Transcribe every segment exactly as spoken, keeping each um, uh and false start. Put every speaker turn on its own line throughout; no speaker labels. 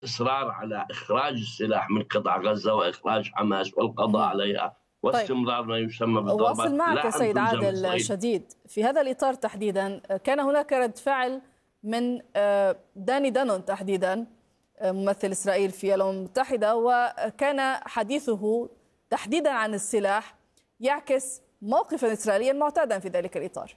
إصرار على إخراج السلاح من قطاع غزة وإخراج حماس والقضاء
مهم.
عليها
طيب،
واستمرار ما يسمى
واصل
بالضربات،
معك
لا أن
سيد
تلزم
عادل
إسرائيل.
شديد في هذا الإطار تحديدا. كان هناك رد فعل من آه، داني دانون تحديدا، آه، ممثل إسرائيل في الأمم المتحدة، وكان حديثه تحديدا عن السلاح يعكس موقفا إسرائيليا معتادا في ذلك الإطار.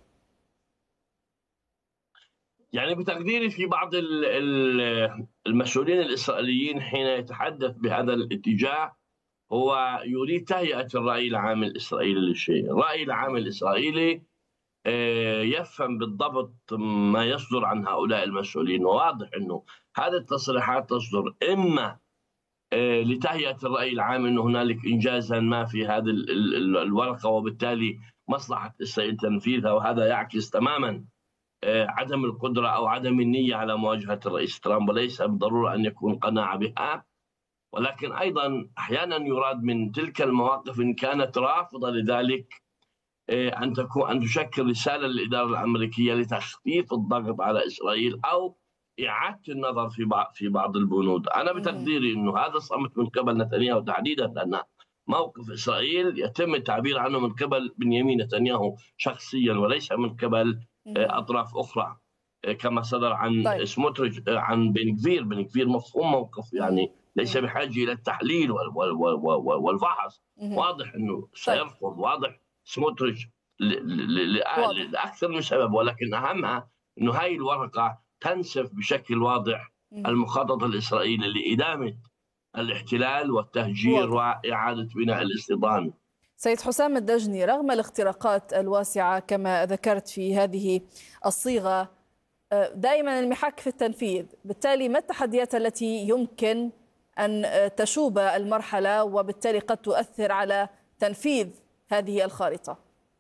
يعني بتقديري في بعض ال- ال- المسؤولين الإسرائيليين حين يتحدث بهذا الاتجاه هو يريد تهيئة الرأي العام الإسرائيلي للشيء. الرأي العام الإسرائيلي آه، يفهم بالضبط ما يصدر عن هؤلاء المسؤولين، وواضح أنه هذه التصريحات تصدر إما آه، لتهيئة الرأي العام أنه هنالك إنجازا ما في هذه ال- ال- الورقة وبالتالي مصلحة إسرائيل تنفيذها، وهذا يعكس تماما آه، عدم القدرة أو عدم النية على مواجهة الرئيس ترامب، وليس بالضرورة أن يكون قناعة بها. ولكن أيضا أحيانا يراد من تلك المواقف إن كانت رافضة لذلك أن تكون أن تشكل رسالة للإدارة الأمريكية لتخفيف الضغط على إسرائيل أو إعادة النظر في بعض في بعض البنود. أنا بتقديري أنه هذا صمت من قبل نتنياهو تحديدا، لأن موقف إسرائيل يتم التعبير عنه من قبل بنيامين نتنياهو شخصيا وليس من قبل أطراف أخرى كما صدر عن
طيب.
سموتريتش عن بن كفير. بن كفير مفهوم موقف يعني ليس بحاجة إلى التحليل والفحص. واضح أنه سيرفض، واضح سموتريتش لأكثر من سبب، ولكن أهمها أنه هاي الورقة تنسف بشكل واضح المخطط الإسرائيلي لإدامة الاحتلال والتهجير واضح. وإعادة بناء الاستيطان.
سيد حسام الدجني، رغم الاختراقات الواسعة كما ذكرت في هذه الصيغة، دائما المحك في التنفيذ، بالتالي ما التحديات التي يمكن أن تشوب المرحلة وبالتالي قد تؤثر على تنفيذ هذه الخارطة؟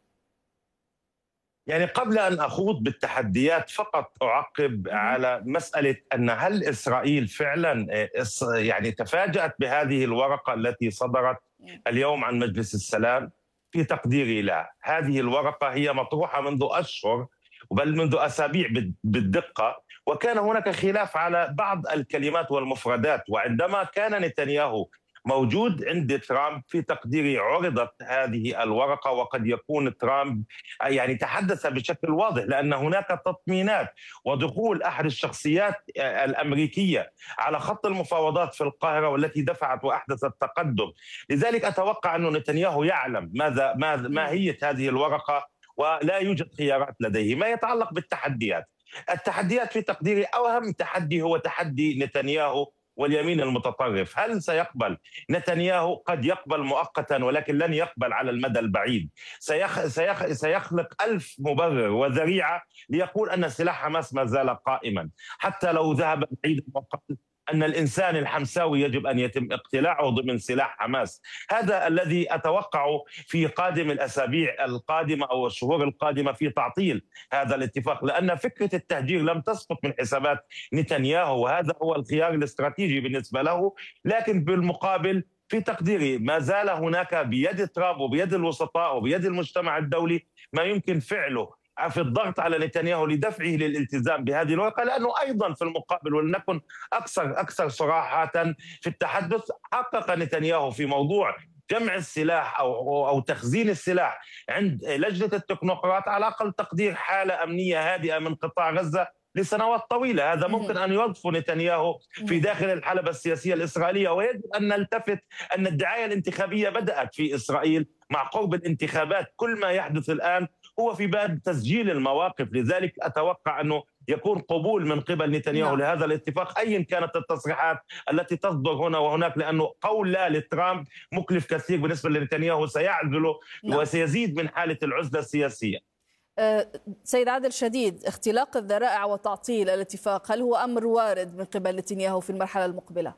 يعني قبل أن أخوض بالتحديات فقط أعقب على مسألة أن هل إسرائيل فعلا يعني تفاجأت بهذه الورقة التي صدرت اليوم عن مجلس السلام؟ في تقديري لا، هذه الورقة هي مطروحة منذ أشهر بل منذ أسابيع بالدقة، وكان هناك خلاف على بعض الكلمات والمفردات. وعندما كان نتنياهو موجود عند ترامب في تقديري عرضت هذه الورقة، وقد يكون ترامب يعني تحدث بشكل واضح، لأن هناك تطمينات ودخول أحد الشخصيات الأمريكية على خط المفاوضات في القاهرة والتي دفعت وأحدثت تقدم. لذلك أتوقع أن نتنياهو يعلم ماذا ماهية هذه الورقة ولا يوجد خيارات لديه. ما يتعلق بالتحديات، التحديات في تقديري أهم تحدي هو تحدي نتنياهو واليمين المتطرف. هل سيقبل نتنياهو؟ قد يقبل مؤقتا ولكن لن يقبل على المدى البعيد. سيخ سيخ سيخلق ألف مبرر وذريعة ليقول أن سلاح حماس ما زال قائما، حتى لو ذهب بعيدا وقال أن الإنسان الحمساوي يجب أن يتم اقتلاعه ضمن سلاح حماس. هذا الذي أتوقعه في قادم الأسابيع القادمة أو الشهور القادمة في تعطيل هذا الاتفاق، لأن فكرة التهجير لم تسقط من حسابات نتنياهو، وهذا هو الخيار الاستراتيجي بالنسبة له. لكن بالمقابل في تقديري ما زال هناك بيد ترامب وبيد الوسطاء وبيد المجتمع الدولي ما يمكن فعله في الضغط على نتنياهو لدفعه للالتزام بهذه الورقة، لأنه أيضا في المقابل ولنكن أكثر أكثر صراحة في التحدث، حقق نتنياهو في موضوع جمع السلاح أو أو تخزين السلاح عند لجنة التكنوقراط على أقل تقدير حالة أمنية هادئة من قطاع غزة لسنوات طويلة. هذا ممكن أن يضف نتنياهو في داخل الحلبة السياسية الإسرائيلية. ويجب أن نلتفت أن الدعاية الانتخابية بدأت في إسرائيل مع قرب الانتخابات. كل ما يحدث الآن هو في باب تسجيل المواقف. لذلك أتوقع أنه يكون قبول من قبل نتنياهو
نعم.
لهذا الاتفاق أيا كانت التصريحات التي تصدر هنا وهناك، لأنه قول لا لترامب مكلف كثير بالنسبة لنتنياهو، سيعزله نعم. وسيزيد من حالة العزلة السياسية.
أه سيد عادل شديد، اختلاق الذرائع وتعطيل الاتفاق هل هو أمر وارد من قبل نتنياهو في المرحلة المقبلة؟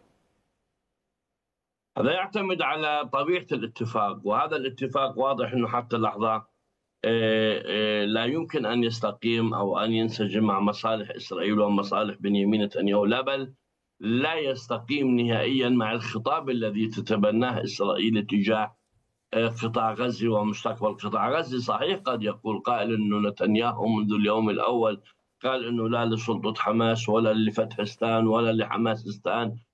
هذا يعتمد على طبيعة الاتفاق، وهذا الاتفاق واضح أنه حتى اللحظة لا يمكن أن يستقيم أو أن ينسجم مع مصالح إسرائيل ومصالح بنيامين نتنياهو، لا بل لا يستقيم نهائيا مع الخطاب الذي تتبناه إسرائيل تجاه قطاع غزة ومستقبل قطاع غزة. صحيح قد يقول قائل أنه نتنياهو منذ اليوم الأول قال أنه لا لسلطة حماس ولا لفتحستان ولا لحماسستان